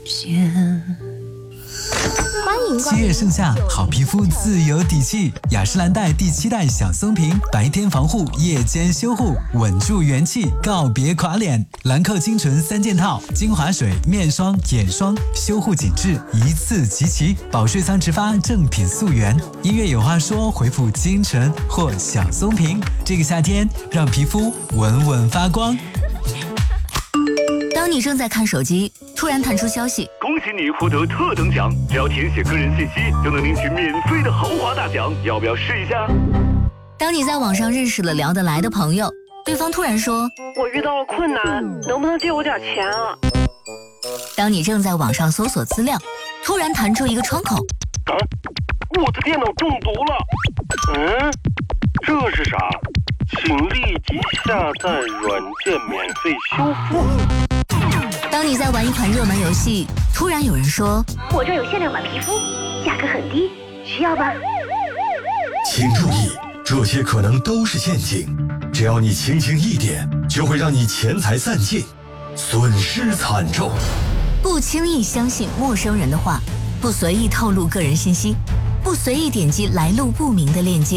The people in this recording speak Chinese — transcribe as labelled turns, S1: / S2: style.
S1: 7月盛夏，好皮肤自有底气。雅诗兰黛第7代小松瓶，白天防护，夜间修护，稳住元气，告别垮脸。兰蔻精纯3件套，精华水、面霜、眼霜，修护紧致，一次集齐。保税仓直发正品溯源。音乐有话说，回复精纯或小松瓶。这个夏天，让皮肤稳稳发光。
S2: 当你正在看手机，突然弹出消息，
S3: 恭喜你获得特等奖，只要填写个人信息就能领取免费的豪华大奖，要不要试一下？
S2: 当你在网上认识了聊得来的朋友，对方突然说，
S4: 我遇到了困难，能不能借我点钱啊？
S2: 当你正在网上搜索资料，突然弹出一个窗口，
S5: 我的电脑中毒了。这是啥？请立即下载软件免费修复。
S2: 当你在玩一款热门游戏，突然有人说，
S6: 我这有限量版皮肤，价格很低，需要吗？
S7: 请注意，这些可能都是陷阱，只要你轻轻一点，就会让你钱财散尽，损失惨重。
S2: 不轻易相信陌生人的话，不随意透露个人信息，不随意点击来路不明的链接。